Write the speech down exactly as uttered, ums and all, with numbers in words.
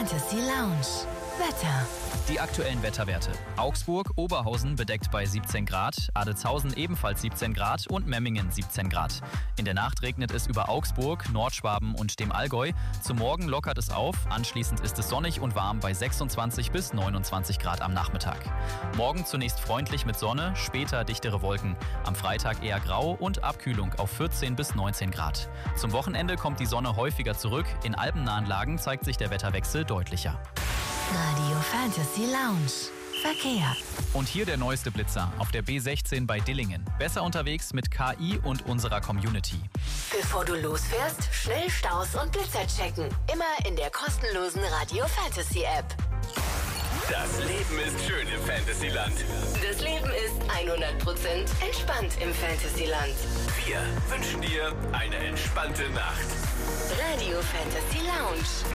Fantasy Lounge. Wetter. Die aktuellen Wetterwerte. Augsburg, Oberhausen bedeckt bei siebzehn Grad, Adetshausen ebenfalls siebzehn Grad und Memmingen siebzehn Grad. In der Nacht regnet es über Augsburg, Nordschwaben und dem Allgäu. Zum Morgen lockert es auf, anschließend ist es sonnig und warm bei sechsundzwanzig bis neunundzwanzig Grad am Nachmittag. Morgen zunächst freundlich mit Sonne, später dichtere Wolken. Am Freitag eher grau und Abkühlung auf vierzehn bis neunzehn Grad. Zum Wochenende kommt die Sonne häufiger zurück, in alpennahen Lagen zeigt sich der Wetterwechsel deutlicher. Radio Fantasy Lounge. Verkehr. Und hier der neueste Blitzer auf der B sechzehn bei Dillingen. Besser unterwegs mit K I und unserer Community. Bevor du losfährst, schnell Staus und Blitzer checken. Immer in der kostenlosen Radio Fantasy App. Das Leben ist schön im Fantasyland. Das Leben ist hundert Prozent entspannt im Fantasyland. Wir wünschen dir eine entspannte Nacht. Radio Fantasy Lounge.